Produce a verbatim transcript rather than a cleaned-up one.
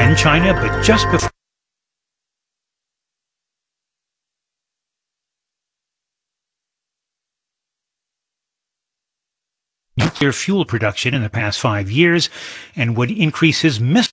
defend China, but just before nuclear fuel production in the past five years and would increase his missile